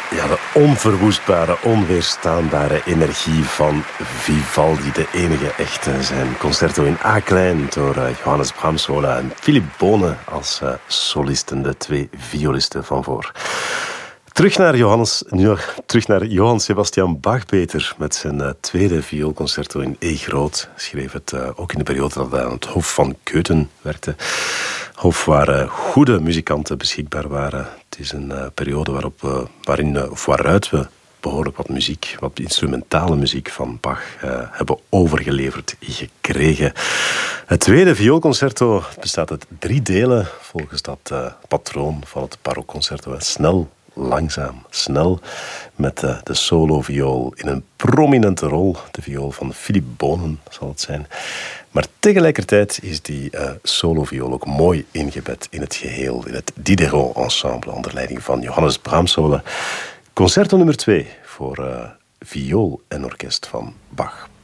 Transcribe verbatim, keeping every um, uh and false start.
Ja, de onverwoestbare, onweerstaanbare energie van Vivaldi, de enige echte. Zijn concerto in A-klein door uh, Johannes Brahms-Hola en Philippe Bonen als uh, solisten, de twee violisten van voor. Terug naar, Johannes, nu, terug naar Johann Sebastian Bach beter met zijn uh, tweede vioolconcerto in E groot. Schreef het uh, ook in de periode dat hij aan het Hof van Keuten werkte. Hof waar uh, goede muzikanten beschikbaar waren. Het is een uh, periode waarop, uh, waarin, uh, of waaruit we behoorlijk wat muziek, wat instrumentale muziek van Bach uh, hebben overgeleverd gekregen. Het tweede vioolconcerto bestaat uit drie delen volgens dat uh, patroon van het barokconcerto. Snel, langzaam, snel, met uh, de solo-viool in een prominente rol. De viool van Philippe Bonen zal het zijn. Maar tegelijkertijd is die uh, solo-viool ook mooi ingebed in het geheel, in het Diderot-ensemble onder leiding van Johannes Brahms-Hola. Concerto nummer twee voor uh, viool en orkest van Bach.